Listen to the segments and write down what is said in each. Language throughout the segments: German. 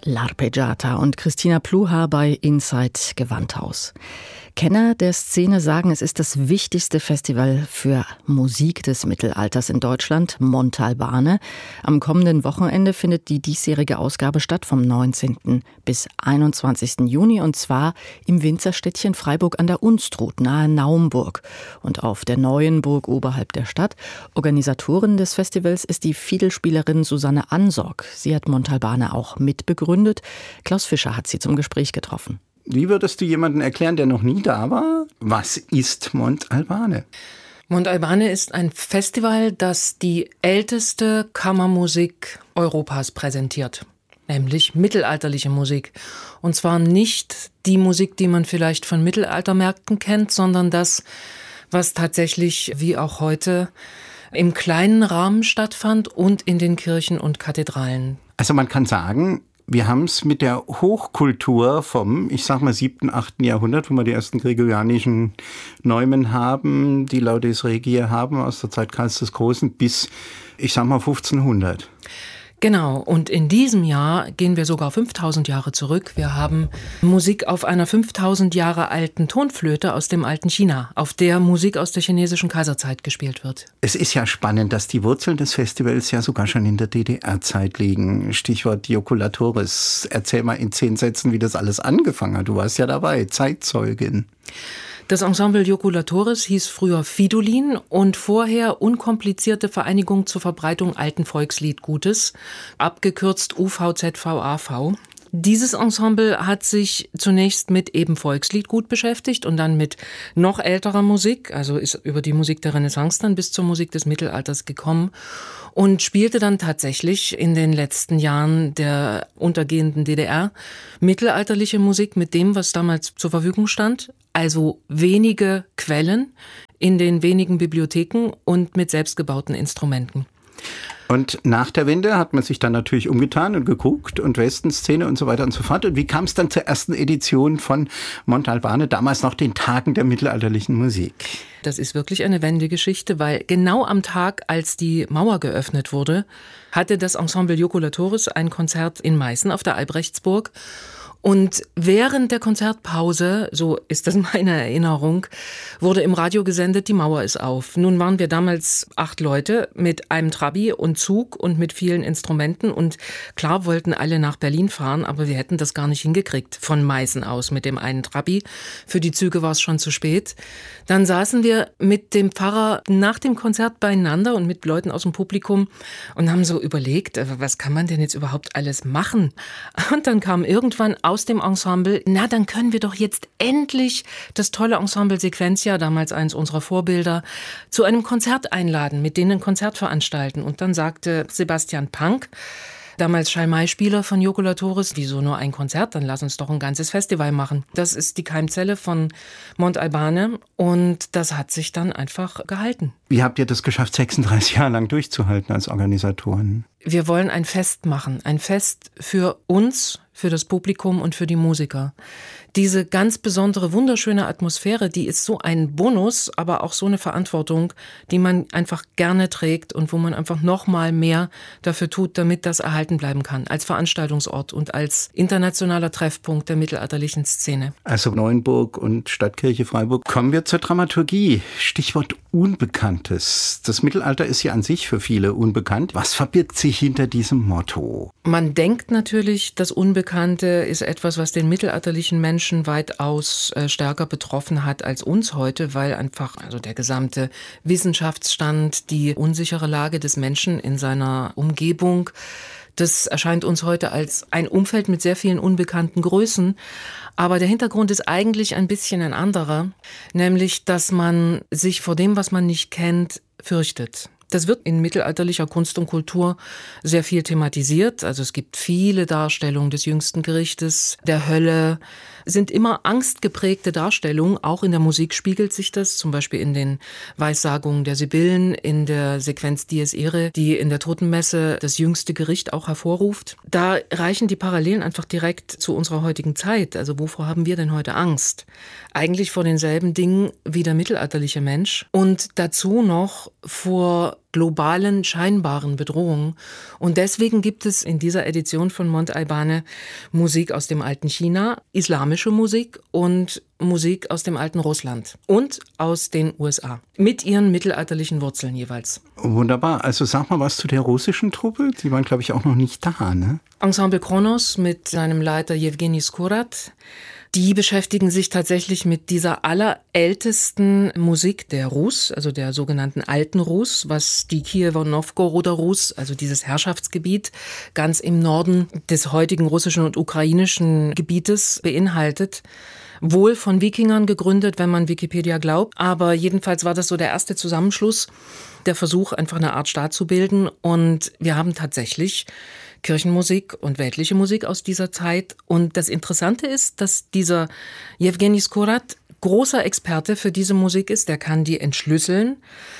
L'Arpeggiata und Christina Pluhar bei Inside Gewandhaus. Kenner der Szene sagen, es ist das wichtigste Festival für Musik des Mittelalters in Deutschland, Montalbane. Am kommenden Wochenende findet die diesjährige Ausgabe statt, vom 19. bis 21. Juni, und zwar im Winzerstädtchen Freiburg an der Unstrut, nahe Naumburg und auf der neuen Burg oberhalb der Stadt. Organisatorin des Festivals ist die Fiedelspielerin Susanne Ansorg. Sie hat Montalbane auch mitbegründet. Klaus Fischer hat sie zum Gespräch getroffen. Wie würdest du jemandem erklären, der noch nie da war? Was ist Montalbane? Montalbane ist ein Festival, das die älteste Kammermusik Europas präsentiert, nämlich mittelalterliche Musik. Und zwar nicht die Musik, die man vielleicht von Mittelaltermärkten kennt, sondern das, was tatsächlich wie auch heute im kleinen Rahmen stattfand und in den Kirchen und Kathedralen. Also man kann sagen, wir haben es mit der Hochkultur vom, 7., 8. Jahrhundert, wo wir die ersten gregorianischen Neumen haben, die Laudes Regiae haben aus der Zeit Karls des Großen bis, 1500. Genau, und in diesem Jahr gehen wir sogar 5000 Jahre zurück. Wir haben Musik auf einer 5000 Jahre alten Tonflöte aus dem alten China, auf der Musik aus der chinesischen Kaiserzeit gespielt wird. Es ist ja spannend, dass die Wurzeln des Festivals ja sogar schon in der DDR-Zeit liegen. Stichwort Joculatoris. Erzähl mal in 10 Sätzen, wie das alles angefangen hat. Du warst ja dabei, Zeitzeugin. Das Ensemble Joculatoris hieß früher Fridolin und vorher Unkomplizierte Vereinigung zur Verbreitung alten Volksliedgutes, abgekürzt UVZVAV. Dieses Ensemble hat sich zunächst mit eben Volksliedgut beschäftigt und dann mit noch älterer Musik, also ist über die Musik der Renaissance dann bis zur Musik des Mittelalters gekommen und spielte dann tatsächlich in den letzten Jahren der untergehenden DDR mittelalterliche Musik mit dem, was damals zur Verfügung stand, also wenige Quellen in den wenigen Bibliotheken und mit selbstgebauten Instrumenten. Und nach der Wende hat man sich dann natürlich umgetan und geguckt und Westenszene und so weiter und so fort. Und wie kam es dann zur ersten Edition von Montalbane, damals noch den Tagen der mittelalterlichen Musik? Das ist wirklich eine Wendegeschichte, weil genau am Tag, als die Mauer geöffnet wurde, hatte das Ensemble Joculatoris ein Konzert in Meißen auf der Albrechtsburg. Und während der Konzertpause, so ist das meine Erinnerung, wurde im Radio gesendet, die Mauer ist auf. Nun waren wir damals 8 Leute mit einem Trabi und Zug und mit vielen Instrumenten und klar wollten alle nach Berlin fahren, aber wir hätten das gar nicht hingekriegt von Meißen aus mit dem einen Trabi. Für die Züge war es schon zu spät. Dann saßen wir mit dem Pfarrer nach dem Konzert beieinander und mit Leuten aus dem Publikum und haben so überlegt, was kann man denn jetzt überhaupt alles machen? Und dann kam irgendwann aus dem Ensemble, na, dann können wir doch jetzt endlich das tolle Ensemble Sequentia, damals eins unserer Vorbilder, zu einem Konzert einladen, mit denen ein Konzert veranstalten. Und dann sagte Sebastian Pank, damals Schalmei-Spieler von Joculatoris, wieso nur ein Konzert, dann lass uns doch ein ganzes Festival machen. Das ist die Keimzelle von Montalbane und das hat sich dann einfach gehalten. Wie habt ihr das geschafft, 36 Jahre lang durchzuhalten als Organisatoren? Wir wollen ein Fest machen, ein Fest für uns, für das Publikum und für die Musiker. Diese ganz besondere, wunderschöne Atmosphäre, die ist so ein Bonus, aber auch so eine Verantwortung, die man einfach gerne trägt und wo man einfach noch mal mehr dafür tut, damit das erhalten bleiben kann, als Veranstaltungsort und als internationaler Treffpunkt der mittelalterlichen Szene. Also Neuenburg und Stadtkirche Freiburg. Kommen wir zur Dramaturgie. Stichwort Unbekanntes. Das Mittelalter ist ja an sich für viele unbekannt. Was verbirgt sich hinter diesem Motto? Man denkt natürlich, das Unbekannte ist etwas, was den mittelalterlichen Menschen weitaus stärker betroffen hat als uns heute, weil einfach der gesamte Wissenschaftsstand, die unsichere Lage des Menschen in seiner Umgebung, das erscheint uns heute als ein Umfeld mit sehr vielen unbekannten Größen. Aber der Hintergrund ist eigentlich ein bisschen ein anderer, nämlich, dass man sich vor dem, was man nicht kennt, fürchtet. Das wird in mittelalterlicher Kunst und Kultur sehr viel thematisiert. Also es gibt viele Darstellungen des jüngsten Gerichtes, der Hölle, sind immer angstgeprägte Darstellungen. Auch in der Musik spiegelt sich das, zum Beispiel in den Weissagungen der Sibyllen, in der Sequenz Dies Irae, die in der Totenmesse das jüngste Gericht auch hervorruft. Da reichen die Parallelen einfach direkt zu unserer heutigen Zeit. Also wovor haben wir denn heute Angst? Eigentlich vor denselben Dingen wie der mittelalterliche Mensch und dazu noch vor globalen, scheinbaren Bedrohung. Und deswegen gibt es in dieser Edition von Montalbane Musik aus dem alten China, islamische Musik und Musik aus dem alten Russland und aus den USA. Mit ihren mittelalterlichen Wurzeln jeweils. Wunderbar. Also sag mal was zu der russischen Truppe. Die waren, glaube ich, auch noch nicht da, ne? Ensemble Kronos mit seinem Leiter Jewgeni Skurat. Die beschäftigen sich tatsächlich mit dieser allerältesten Musik der Rus, also der sogenannten Alten Rus, was die Kiewer Nowgoroder Rus, also dieses Herrschaftsgebiet ganz im Norden des heutigen russischen und ukrainischen Gebietes beinhaltet. Wohl von Wikingern gegründet, wenn man Wikipedia glaubt, aber jedenfalls war das so der erste Zusammenschluss, der Versuch, einfach eine Art Staat zu bilden. Und wir haben tatsächlich Kirchenmusik und weltliche Musik aus dieser Zeit. Und das Interessante ist, dass dieser Jewgeni Skurat großer Experte für diese Musik ist. Der kann die entschlüsseln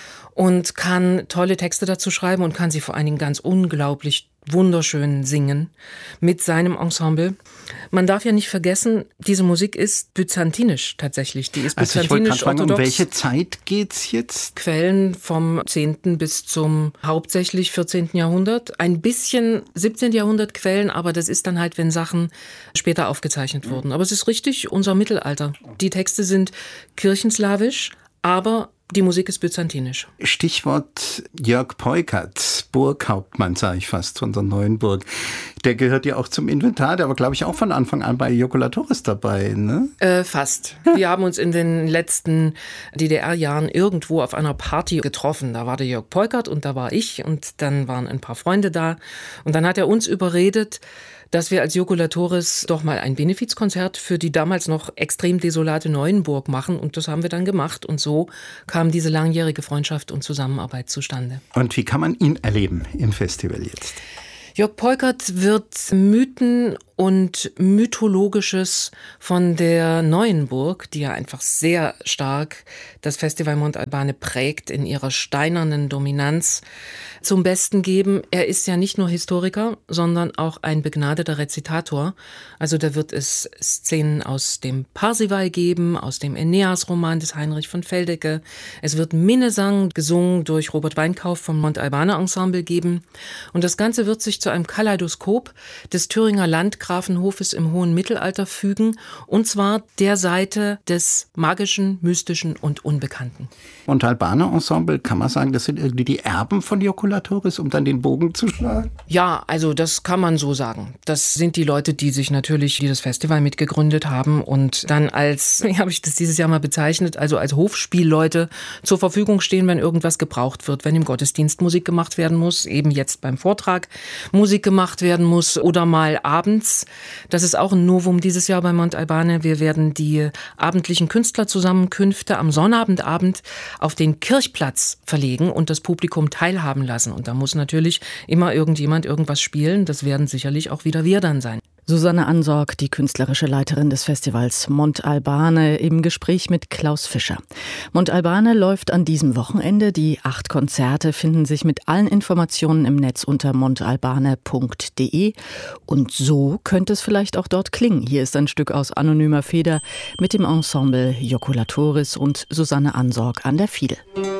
und kann tolle Texte dazu schreiben und kann sie vor allen Dingen ganz unglaublich wunderschön singen mit seinem Ensemble. Man darf ja nicht vergessen, diese Musik ist byzantinisch tatsächlich. Die ist byzantinisch-orthodox. Um welche Zeit geht's jetzt? Quellen vom 10. bis zum hauptsächlich 14. Jahrhundert. Ein bisschen 17. Jahrhundert Quellen, aber das ist dann halt, wenn Sachen später aufgezeichnet wurden. Aber es ist richtig unser Mittelalter. Die Texte sind kirchenslawisch, aber die Musik ist byzantinisch. Stichwort Jörg Peukert, Burghauptmann, sage ich fast, von der neuen Burg. Der gehört ja auch zum Inventar, der war, glaube ich, auch von Anfang an bei Jokolatoris dabei, ne? Fast. Wir haben uns in den letzten DDR-Jahren irgendwo auf einer Party getroffen. Da war der Jörg Peukert und da war ich und dann waren ein paar Freunde da. Und dann hat er uns überredet, dass wir als Jokolatoris doch mal ein Benefizkonzert für die damals noch extrem desolate Neuenburg machen. Und das haben wir dann gemacht. Und so kam diese langjährige Freundschaft und Zusammenarbeit zustande. Und wie kann man ihn erleben im Festival jetzt? Jörg Peukert wird Mythen und Mythologisches von der Neuenburg, die ja einfach sehr stark das Festival Montalbane prägt in ihrer steinernen Dominanz, zum Besten geben. Er ist ja nicht nur Historiker, sondern auch ein begnadeter Rezitator. Also da wird es Szenen aus dem Parsival geben, aus dem Aeneas-Roman des Heinrich von Feldecke. Es wird Minnesang, gesungen durch Robert Weinkauf vom Montalbane Ensemble geben. Und das Ganze wird sich zu einem Kaleidoskop des Thüringer Landgrafenhofes im hohen Mittelalter fügen. Und zwar der Seite des Magischen, Mystischen und Unbekannten. Montalbane Ensemble, kann man sagen, das sind irgendwie die Erben von Jokolatoris, um dann den Bogen zu schlagen? Ja, also das kann man so sagen. Das sind die Leute, die sich natürlich dieses Festival mitgegründet haben und dann als, wie habe ich das dieses Jahr mal bezeichnet, also als Hofspielleute zur Verfügung stehen, wenn irgendwas gebraucht wird, wenn im Gottesdienst Musik gemacht werden muss, eben jetzt beim Vortrag Musik gemacht werden muss oder mal abends. Das ist auch ein Novum dieses Jahr bei Montalbane. Wir werden die abendlichen Künstlerzusammenkünfte am Sonnabendabend auf den Kirchplatz verlegen und das Publikum teilhaben lassen. Und da muss natürlich immer irgendjemand irgendwas spielen. Das werden sicherlich auch wieder wir dann sein. Susanne Ansorg, die künstlerische Leiterin des Festivals Montalbane, im Gespräch mit Klaus Fischer. Montalbane läuft an diesem Wochenende. Die 8 Konzerte finden sich mit allen Informationen im Netz unter montalbane.de. Und so könnte es vielleicht auch dort klingen. Hier ist ein Stück aus anonymer Feder mit dem Ensemble Jokolatoris und Susanne Ansorg an der Fiedel.